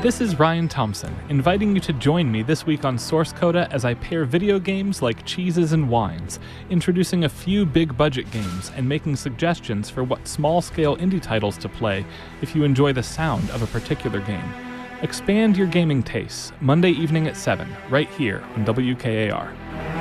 This is Ryan Thompson, inviting you to join me this week on Source Coda as I pair video games like cheeses and wines, introducing a few big-budget games and making suggestions for what small-scale indie titles to play if you enjoy the sound of a particular game. Expand your gaming tastes, Monday evening at 7, right here on WKAR.